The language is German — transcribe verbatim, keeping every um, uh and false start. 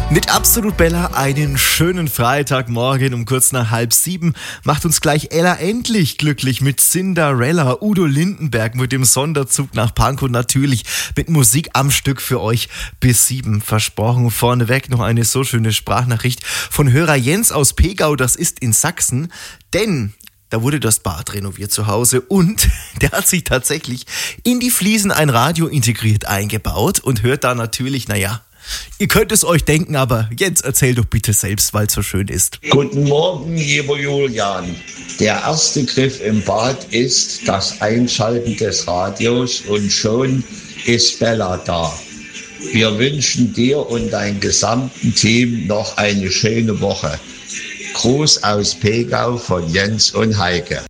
Mit Absolut Bella einen schönen Freitagmorgen um kurz nach halb sieben macht uns gleich Ella endlich glücklich mit Cinderella, Udo Lindenberg mit dem Sonderzug nach Pankow, natürlich mit Musik am Stück für euch bis sieben versprochen. Vorneweg noch eine so schöne Sprachnachricht von Hörer Jens aus Pegau, das ist in Sachsen, denn da wurde das Bad renoviert zu Hause und der hat sich tatsächlich in die Fliesen ein Radio integriert eingebaut und hört da natürlich, naja, ihr könnt es euch denken, aber Jens, erzähl doch bitte selbst, weil es so schön ist. Guten Morgen, lieber Julian. Der erste Griff im Bad ist das Einschalten des Radios und schon ist Bella da. Wir wünschen dir und deinem gesamten Team noch eine schöne Woche. Gruß aus Pegau von Jens und Heike.